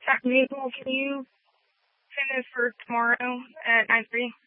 Maple, can you send this for tomorrow at 9:30?